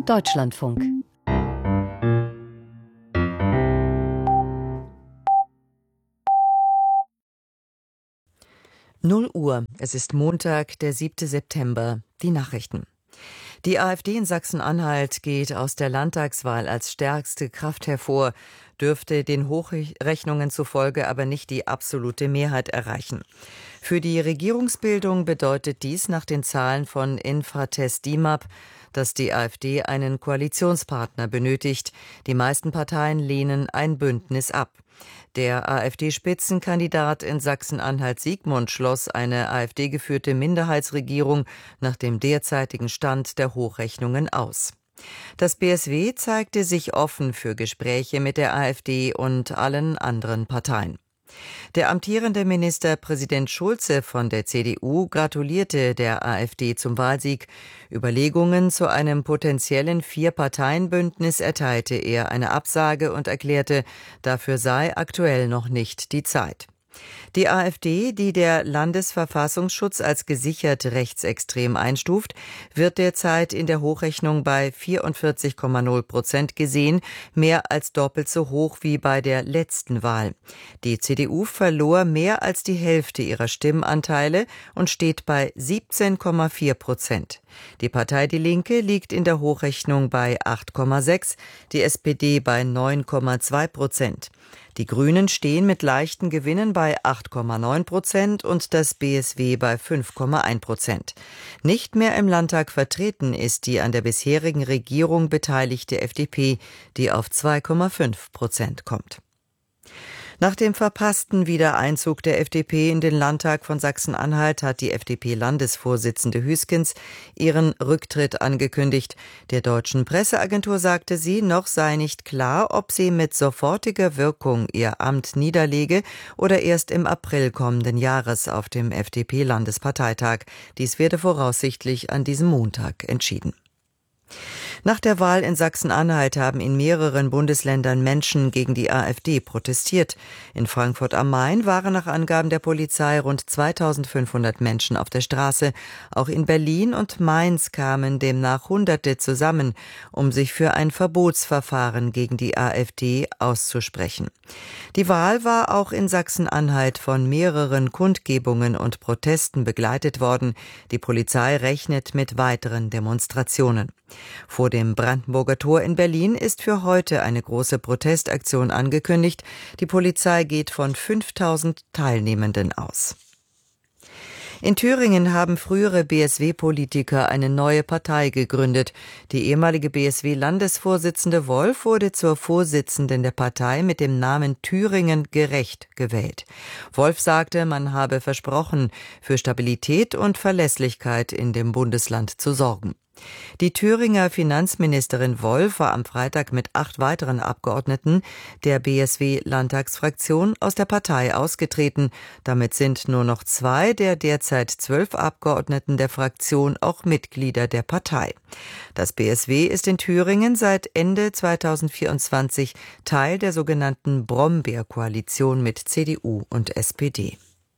Deutschlandfunk. Null Uhr. Es ist Montag, der 7. September. Die Nachrichten. Die AfD in Sachsen-Anhalt geht aus der Landtagswahl als stärkste Kraft hervor, dürfte den Hochrechnungen zufolge aber nicht die absolute Mehrheit erreichen. Für die Regierungsbildung bedeutet dies nach den Zahlen von Infratest DIMAP, dass die AfD einen Koalitionspartner benötigt. Die meisten Parteien lehnen ein Bündnis ab. Der AfD-Spitzenkandidat in Sachsen-Anhalt Sigmund schloss eine AfD-geführte Minderheitsregierung nach dem derzeitigen Stand der Hochrechnungen aus. Das BSW zeigte sich offen für Gespräche mit der AfD und allen anderen Parteien. Der amtierende Ministerpräsident Schulze von der CDU gratulierte der AfD zum Wahlsieg. Überlegungen zu einem potenziellen Vier-Parteien-Bündnis erteilte er eine Absage und erklärte, dafür sei aktuell noch nicht die Zeit. Die AfD, die der Landesverfassungsschutz als gesichert rechtsextrem einstuft, wird derzeit in der Hochrechnung bei 44,0% gesehen, mehr als doppelt so hoch wie bei der letzten Wahl. Die CDU verlor mehr als die Hälfte ihrer Stimmanteile und steht bei 17,4%. Die Partei Die Linke liegt in der Hochrechnung bei 8,6%, die SPD bei 9,2%. Die Grünen stehen mit leichten Gewinnen bei 8,9% und das BSW bei 5,1%. Nicht mehr im Landtag vertreten ist die an der bisherigen Regierung beteiligte FDP, die auf 2,5% kommt. Nach dem verpassten Wiedereinzug der FDP in den Landtag von Sachsen-Anhalt hat die FDP-Landesvorsitzende Hüskens ihren Rücktritt angekündigt. Der deutschen Presseagentur sagte sie, noch sei nicht klar, ob sie mit sofortiger Wirkung ihr Amt niederlege oder erst im April kommenden Jahres auf dem FDP-Landesparteitag. Dies werde voraussichtlich an diesem Montag entschieden. Nach der Wahl in Sachsen-Anhalt haben in mehreren Bundesländern Menschen gegen die AfD protestiert. In Frankfurt am Main waren nach Angaben der Polizei rund 2500 Menschen auf der Straße. Auch in Berlin und Mainz kamen demnach Hunderte zusammen, um sich für ein Verbotsverfahren gegen die AfD auszusprechen. Die Wahl war auch in Sachsen-Anhalt von mehreren Kundgebungen und Protesten begleitet worden. Die Polizei rechnet mit weiteren Demonstrationen. Vor dem Brandenburger Tor in Berlin ist für heute eine große Protestaktion angekündigt. Die Polizei geht von 5000 Teilnehmenden aus. In Thüringen haben frühere BSW-Politiker eine neue Partei gegründet. Die ehemalige BSW-Landesvorsitzende Wolf wurde zur Vorsitzenden der Partei mit dem Namen Thüringen gerecht gewählt. Wolf sagte, man habe versprochen, für Stabilität und Verlässlichkeit in dem Bundesland zu sorgen. Die Thüringer Finanzministerin Wolf war am Freitag mit 8 weiteren Abgeordneten der BSW-Landtagsfraktion aus der Partei ausgetreten. Damit sind nur noch 2 der derzeit 12 Abgeordneten der Fraktion auch Mitglieder der Partei. Das BSW ist in Thüringen seit Ende 2024 Teil der sogenannten Brombeer-Koalition mit CDU und SPD.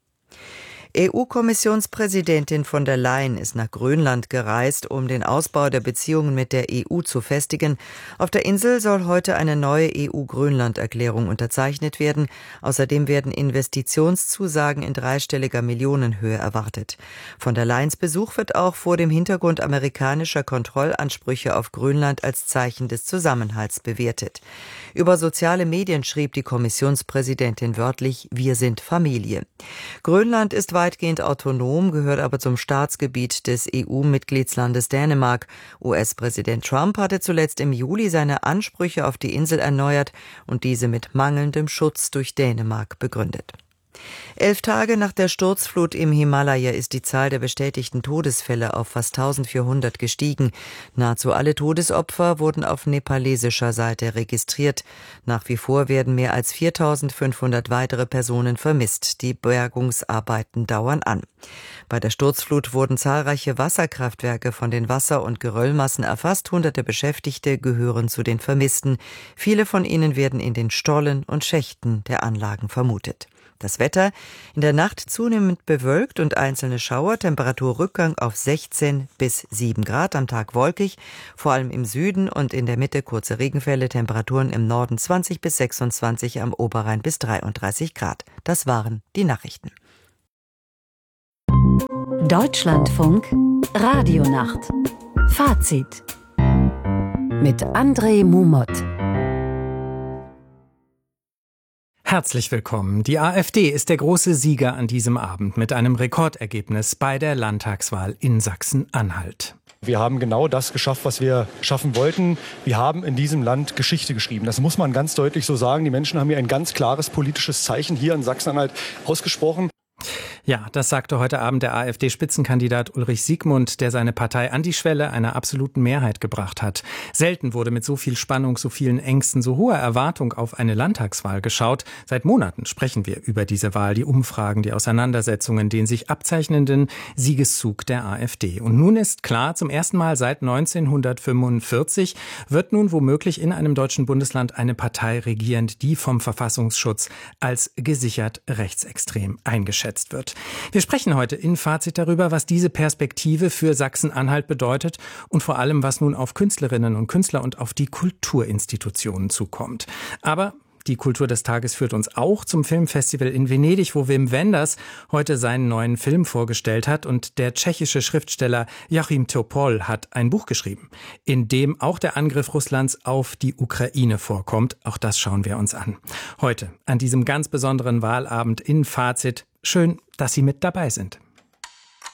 EU-Kommissionspräsidentin von der Leyen ist nach Grönland gereist, um den Ausbau der Beziehungen mit der EU zu festigen. Auf der Insel soll heute eine neue EU-Grönland-Erklärung unterzeichnet werden. Außerdem werden Investitionszusagen in dreistelliger Millionenhöhe erwartet. Von der Leyens Besuch wird auch vor dem Hintergrund amerikanischer Kontrollansprüche auf Grönland als Zeichen des Zusammenhalts bewertet. Über soziale Medien schrieb die Kommissionspräsidentin wörtlich: Wir sind Familie. Grönland ist weitgehend autonom, gehört aber zum Staatsgebiet des EU-Mitgliedslandes Dänemark. US-Präsident Trump hatte zuletzt im Juli seine Ansprüche auf die Insel erneuert und diese mit mangelndem Schutz durch Dänemark begründet. 11 Tage nach der Sturzflut im Himalaya ist die Zahl der bestätigten Todesfälle auf fast 1400 gestiegen. Nahezu alle Todesopfer wurden auf nepalesischer Seite registriert. Nach wie vor werden mehr als 4500 weitere Personen vermisst. Die Bergungsarbeiten dauern an. Bei der Sturzflut wurden zahlreiche Wasserkraftwerke von den Wasser- und Geröllmassen erfasst. Hunderte Beschäftigte gehören zu den Vermissten. Viele von ihnen werden in den Stollen und Schächten der Anlagen vermutet. Das Wetter: in der Nacht zunehmend bewölkt und einzelne Schauer, Temperaturrückgang auf 16 bis 7 Grad, am Tag wolkig, vor allem im Süden und in der Mitte kurze Regenfälle, Temperaturen im Norden 20 bis 26, am Oberrhein bis 33 Grad. Das waren die Nachrichten. Deutschlandfunk Radionacht. Fazit mit André Mumot. Herzlich willkommen. Die AfD ist der große Sieger an diesem Abend mit einem Rekordergebnis bei der Landtagswahl in Sachsen-Anhalt. Wir haben genau das geschafft, was wir schaffen wollten. Wir haben in diesem Land Geschichte geschrieben. Das muss man ganz deutlich so sagen. Die Menschen haben hier ein ganz klares politisches Zeichen hier in Sachsen-Anhalt ausgesprochen. Ja, das sagte heute Abend der AfD-Spitzenkandidat Ulrich Siegmund, der seine Partei an die Schwelle einer absoluten Mehrheit gebracht hat. Selten wurde mit so viel Spannung, so vielen Ängsten, so hoher Erwartung auf eine Landtagswahl geschaut. Seit Monaten sprechen wir über diese Wahl, die Umfragen, die Auseinandersetzungen, den sich abzeichnenden Siegeszug der AfD. Und nun ist klar, zum ersten Mal seit 1945 wird nun womöglich in einem deutschen Bundesland eine Partei regieren, die vom Verfassungsschutz als gesichert rechtsextrem eingeschätzt wird. Wir sprechen heute in Fazit darüber, was diese Perspektive für Sachsen-Anhalt bedeutet und vor allem, was nun auf Künstlerinnen und Künstler und auf die Kulturinstitutionen zukommt. Aber die Kultur des Tages führt uns auch zum Filmfestival in Venedig, wo Wim Wenders heute seinen neuen Film vorgestellt hat, und der tschechische Schriftsteller Joachim Topol hat ein Buch geschrieben, in dem auch der Angriff Russlands auf die Ukraine vorkommt. Auch das schauen wir uns an. Heute, an diesem ganz besonderen Wahlabend in Fazit. Schön, dass Sie mit dabei sind.